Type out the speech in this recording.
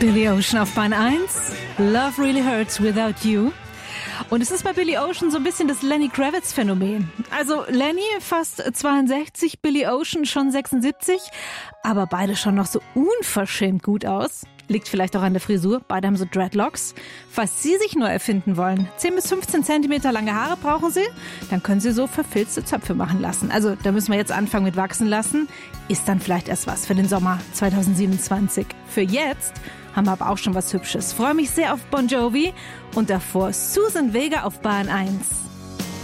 Billy Ocean auf Bahn 1. Love really hurts without you. Und es ist bei Billy Ocean so ein bisschen das Lenny Kravitz-Phänomen. Also Lenny fast 62, Billy Ocean schon 76, aber beide schon noch so unverschämt gut aus. Liegt vielleicht auch an der Frisur, beide haben so Dreadlocks. Falls Sie sich nur erfinden wollen, 10 bis 15 Zentimeter lange Haare brauchen Sie, dann können Sie so verfilzte Zöpfe machen lassen. Also da müssen wir jetzt anfangen mit wachsen lassen. Ist dann vielleicht erst was für den Sommer 2027. Für jetzt haben wir aber auch schon was Hübsches. Freue mich sehr auf Bon Jovi und davor Susan Vega auf Bahn 1.